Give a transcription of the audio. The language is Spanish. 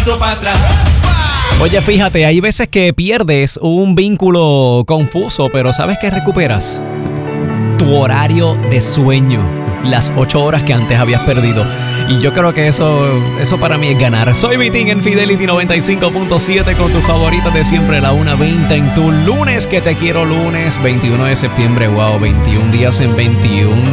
pasito para atrás. Oye, fíjate, hay veces que pierdes un vínculo confuso, pero ¿sabes qué recuperas? Tu horario de sueño, las 8 horas que antes habías perdido. Y yo creo que eso para mí es ganar. Soy Vitín en Fidelity 95.7 con tus favoritas de siempre, la 1:20 en tu lunes, que te quiero lunes, 21 de septiembre. Wow, 21 días en 21